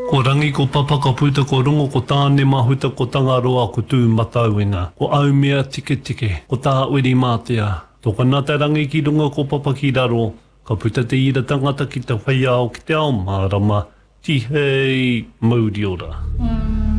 Ko rangi ko papa ka puta ko rongo ko tāne mahuta ko tangaroa ko tū matauinga. Ko au mea tike tike, ko tā uri mātea. Tō kanata rangi ki runga ko papa ki raro, ka puta te ira tangata ki te whaiao ki te ao mārama, tihei mauri ora.